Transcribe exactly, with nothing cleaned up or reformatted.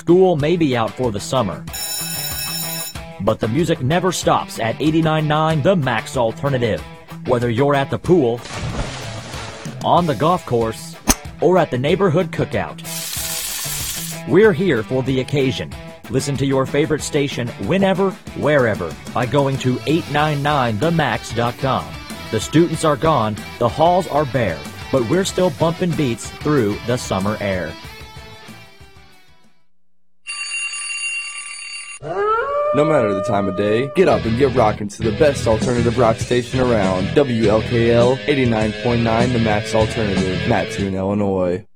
School may be out for the summer, but the music never stops at eighty-nine point nine The Max Alternative. Whether you're at the pool, on the golf course, or at the neighborhood cookout, we're here for the occasion. Listen to your favorite station whenever, wherever by going to eight nine nine the max dot com. The students are gone, the halls are bare, but we're still bumping beats through the summer air. No matter the time of day, get up and get rockin' to the best alternative rock station around. W L K L eighty-nine point nine The Max Alternative, Mattoon, Illinois.